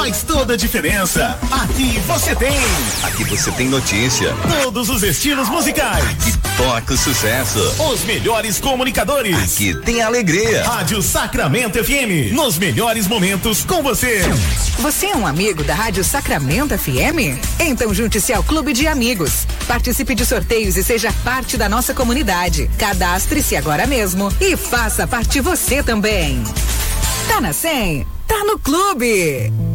Faz toda a diferença. Aqui você tem. Aqui você tem notícia. Todos os estilos musicais. Aqui toca o sucesso. Os melhores comunicadores. Aqui tem alegria. Rádio Sacramento FM. Nos melhores momentos com você. Você é um amigo da Rádio Sacramento FM? Então junte-se ao Clube de Amigos. Participe de sorteios e seja parte da nossa comunidade. Cadastre-se agora mesmo e faça parte você também. Tá na 100? Tá no clube.